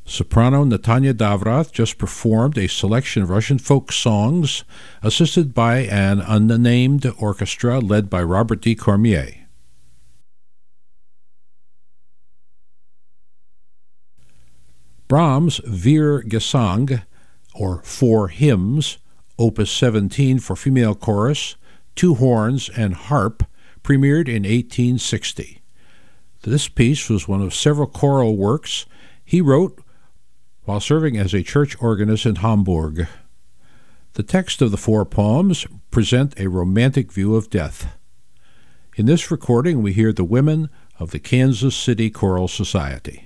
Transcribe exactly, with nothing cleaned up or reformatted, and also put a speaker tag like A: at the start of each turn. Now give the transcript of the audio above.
A: Soprano Natanya Davrath just performed a selection of Russian folk songs, assisted by an unnamed orchestra led by Robert D. Cormier. Brahms' Vier Gesang, or Four Hymns, Opus seventeen for female chorus, two horns, and harp, premiered in eighteen sixty. This piece was one of several choral works he wrote while serving as a church organist in Hamburg. The text of the four poems present a romantic view of death. In this recording, we hear the women of the Kansas City Choral Society.